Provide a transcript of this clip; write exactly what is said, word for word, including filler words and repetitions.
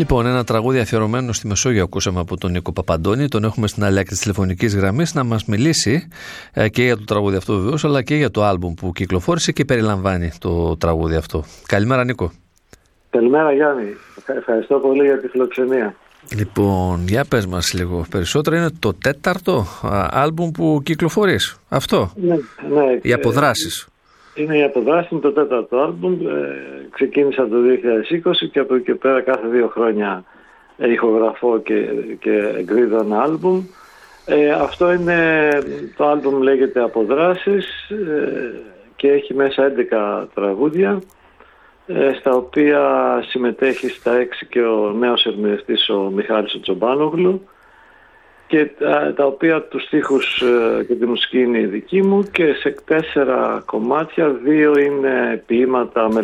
Λοιπόν, ένα τραγούδι αφιερωμένο στη Μεσόγειο ακούσαμε από τον Νίκο Παπαντώνη. Τον έχουμε στην άλλη άκρη της τηλεφωνικής γραμμής να μας μιλήσει ε, και για το τραγούδι αυτό βεβαίως, αλλά και για το άλμπουμ που κυκλοφόρησε και περιλαμβάνει το τραγούδι αυτό. Καλημέρα, Νίκο. Καλημέρα, Γιάννη. Ευχαριστώ πολύ για τη φιλοξενία. Λοιπόν, για πες μας λίγο περισσότερο. Είναι το τέταρτο α, άλμπουμ που κυκλοφορείς. Αυτό. Ναι, ναι. Οι αποδράσεις. Είναι η αποδράση, είναι το τέταρτο άλμπουμ. Ε, ξεκίνησα το δύο χιλιάδες είκοσι και από εκεί και πέρα κάθε δύο χρόνια ηχογραφώ και, και εκδίδω ένα άλμπουμ. Ε, αυτό είναι, το άλμπουμ λέγεται Αποδράσεις ε, και έχει μέσα έντεκα τραγούδια, ε, στα οποία συμμετέχει στα έξι και ο νέος ερμηνευτής ο Μιχάλης ο Τσομπάνογλου, και τα, τα οποία τους στίχους ε, και τη μουσική είναι η δική μου, και σε τέσσερα κομμάτια, δύο είναι ποίηματα